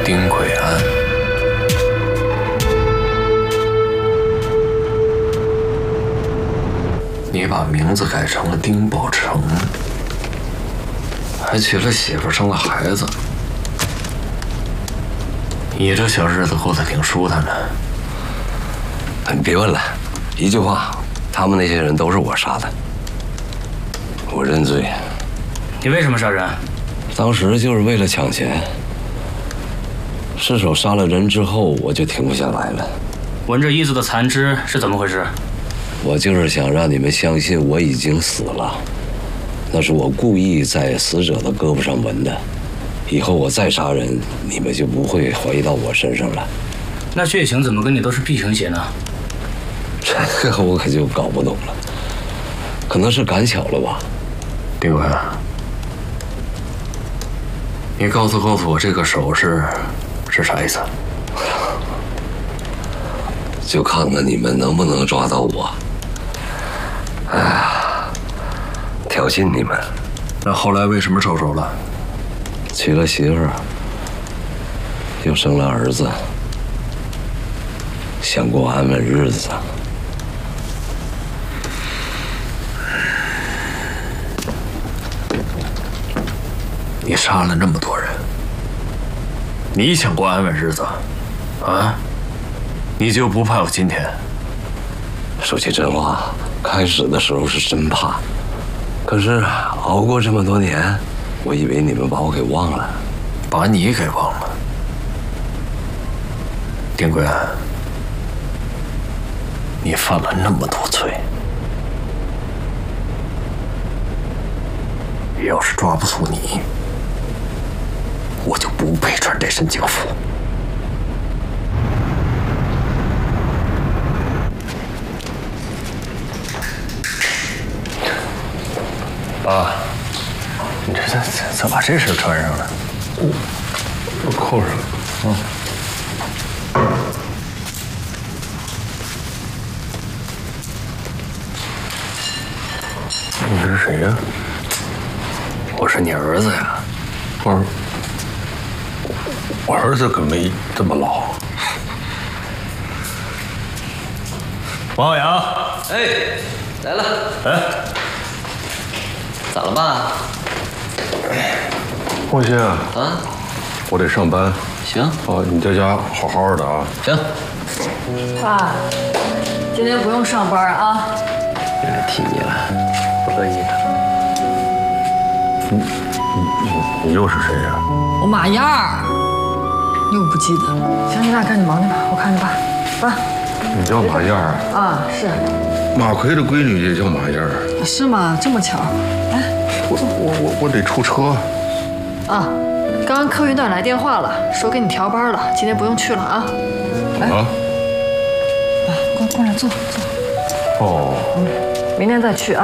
丁贵安。你把名字改成了丁宝成，还娶了媳妇，生了孩子。你这小日子过得挺舒坦的。 你别问了，一句话，他们那些人都是我杀的，我认罪。 你为什么杀人？ 当时就是为了抢钱。失手杀了人之后，我就停不下来了。 闻着衣子的残肢是怎么回事？ 我就是想让你们相信我已经死了，那是我故意在死者的胳膊上纹的。以后我再杀人，你们就不会怀疑到我身上了。 那血型怎么跟你都是 B 型血呢？ 这个我可就搞不懂了，可能是赶巧了吧。 丁贵安，你告诉我这个手势是啥意思？ 就看看你们能不能抓到我。哎呀，挑衅你们。 那后来为什么收手了？ 娶了媳妇儿，又生了儿子，想过安稳日子。 你杀了那么多人，你想过安稳日子啊？你就不怕有今天？ 说句真话，开始的时候是真怕，可是熬过这么多年，我以为你们把我给忘了。 把你给忘了？丁贵安，你犯了那么多罪，要是抓不住你，我就不配穿这身警服。爸，你这咋把这身穿上了？ 我扣上了。你这是谁呀？ 我是你儿子呀。 我儿子可没这么老。 王浩洋， 哎，来了。 哎， 咋了爸？ 王鑫啊，我得上班。 行。 啊，你在家好好的啊。 行。 爸，今天不用上班啊。 有点提你了，不乐意了。 你又是谁呀？ 我马燕儿，你又不记得？行，你俩赶紧忙去吧，我看着爸。爸。 你叫马燕儿啊？是。 马奎的闺女也叫马燕儿。 是吗？这么巧？哎， 我得出车。 啊，刚刚客运段来电话了，说给你调班了，今天不用去了啊。来。啊。过来坐。哦。明天再去啊。